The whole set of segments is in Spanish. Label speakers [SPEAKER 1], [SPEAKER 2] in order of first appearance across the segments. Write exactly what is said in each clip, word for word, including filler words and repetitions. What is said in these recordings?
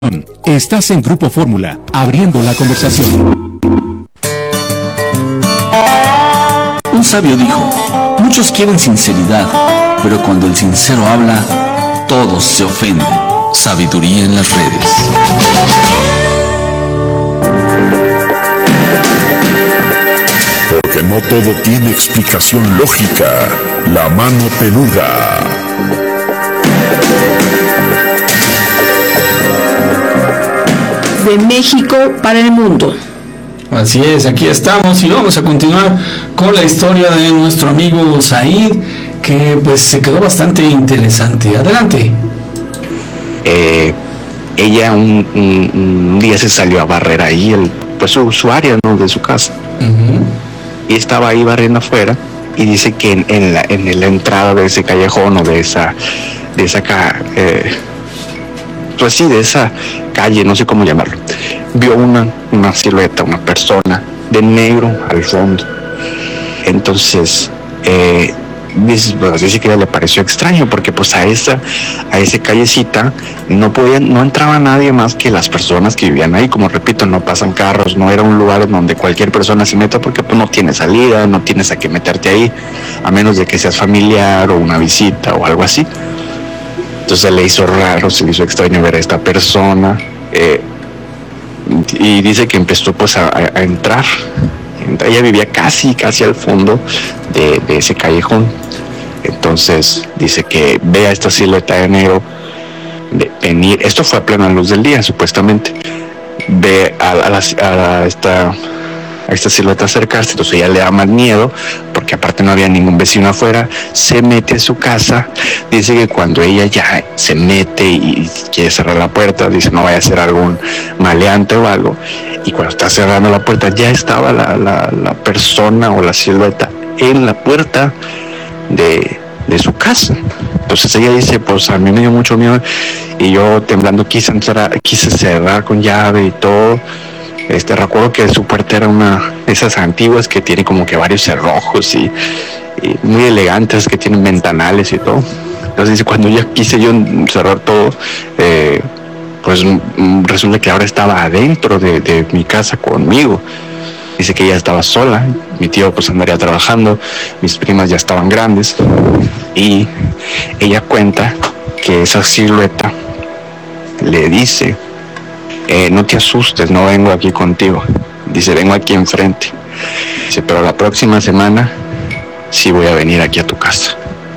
[SPEAKER 1] Estás en Grupo Fórmula, abriendo la conversación.
[SPEAKER 2] Un sabio dijo, muchos quieren sinceridad, pero cuando el sincero habla, todos se ofenden. Sabiduría en las redes.
[SPEAKER 3] Porque no todo tiene explicación lógica. La mano peluda.
[SPEAKER 4] De México para el mundo.
[SPEAKER 5] Así es, aquí estamos y vamos a continuar con la historia de nuestro amigo Said, que pues se quedó bastante interesante. Adelante.
[SPEAKER 6] Eh, ella un, un, un día se salió a barrer ahí, el, pues su, su área, ¿no?, de su casa. Uh-huh. Y estaba ahí barriendo afuera y dice que en, en, la, en la entrada de ese callejón o de esa, de esa eh, pues sí, de esa calle, no sé cómo llamarlo, vio una, una silueta, una persona de negro al fondo. Entonces, eh, dice, pues, dice que a ella le pareció extraño porque pues a esa, a esa callecita no podían, no entraba nadie más que las personas que vivían ahí. Como repito, no pasan carros, no era un lugar donde cualquier persona se meta porque pues no tiene salida, no tienes a qué meterte ahí, a menos de que seas familiar o una visita o algo así. Entonces le hizo raro, se le hizo extraño ver a esta persona, eh, y dice que empezó pues a, a entrar. Ella vivía casi, casi al fondo de, de ese callejón. Entonces dice que ve a esta silueta de negro de venir. Esto fue a plena luz del día, supuestamente. Ve a, a, la, a esta... a esta silueta acercarse, entonces ella le da más miedo, porque aparte no había ningún vecino afuera, se mete a su casa. Dice que cuando ella ya se mete y quiere cerrar la puerta, dice no vaya a ser algún maleante o algo, y cuando está cerrando la puerta ya estaba la, la, la persona o la silueta en la puerta de, de su casa. Entonces ella dice, pues a mí me dio mucho miedo, y yo temblando quise entrar, quise cerrar con llave y todo. Este, recuerdo que su puerta era una de esas antiguas que tiene como que varios cerrojos y, y muy elegantes, que tienen ventanales y todo. Entonces cuando ya quise yo cerrar todo, eh, pues resulta que ahora estaba adentro de, de mi casa conmigo. Dice que ella estaba sola, mi tío pues andaría trabajando, mis primas ya estaban grandes, y ella cuenta que esa silueta le dice, Eh, no te asustes, no vengo aquí contigo. Dice, vengo aquí enfrente. Dice, pero la próxima semana sí voy a venir aquí a tu casa.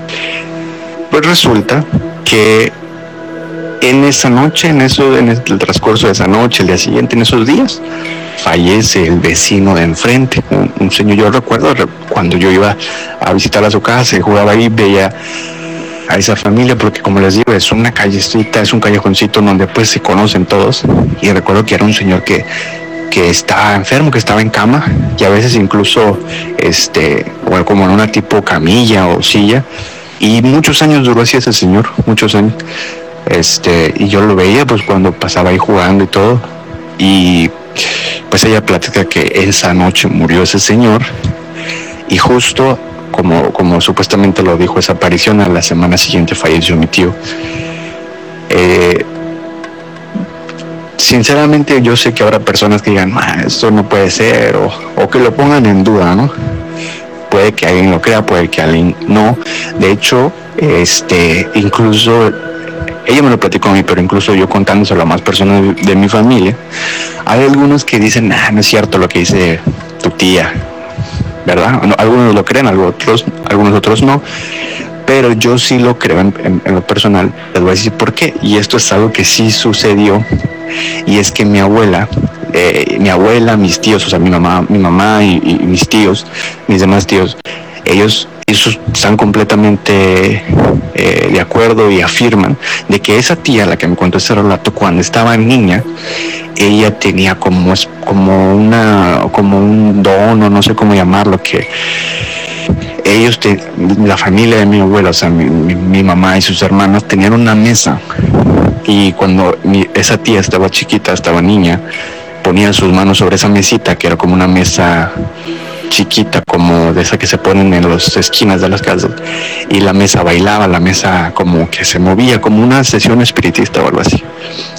[SPEAKER 6] Pues resulta que en esa noche, en eso, en el transcurso de esa noche, el día siguiente, en esos días, fallece el vecino de enfrente, un, un señor. Yo recuerdo cuando yo iba a visitar a su casa y jugaba ahí, veía a esa familia, porque como les digo, es una callecita, es un callejoncito donde pues se conocen todos. Y recuerdo que era un señor que, que estaba enfermo, que estaba en cama, y a veces incluso este, bueno, como en una tipo camilla o silla, y muchos años duró así ese señor, muchos años. Este, y yo lo veía pues cuando pasaba ahí jugando y todo, y pues ella platica que esa noche murió ese señor, y justo Como, como supuestamente lo dijo esa aparición, a la semana siguiente falleció mi tío. Eh, sinceramente yo sé que habrá personas que digan, esto no puede ser, o, o que lo pongan en duda, ¿no? Puede que alguien lo crea, puede que alguien no. De hecho, este, incluso, ella me lo platicó a mí, pero incluso yo contándoselo a más personas de, de mi familia, hay algunos que dicen, ah, no es cierto lo que dice tu tía, ¿verdad? Algunos lo creen, algunos otros, algunos otros no, pero yo sí lo creo en, en, en lo personal. Les voy a decir por qué, y esto es algo que sí sucedió, y es que mi abuela, eh, mi abuela, mis tíos, o sea, mi mamá, mi mamá y, y mis tíos, mis demás tíos, ellos, ellos están completamente eh, de acuerdo y afirman de que esa tía, la que me contó ese relato, cuando estaba niña, ella tenía como, como una, como un don, o no sé cómo llamarlo, que ellos, te, la familia de mi abuela, o sea, mi, mi, mi mamá y sus hermanas tenían una mesa, y cuando mi, esa tía estaba chiquita, estaba niña, ponían sus manos sobre esa mesita, que era como una mesa chiquita, como de esa que se ponen en las esquinas de las casas, y la mesa bailaba, la mesa como que se movía, como una sesión espiritista o algo así.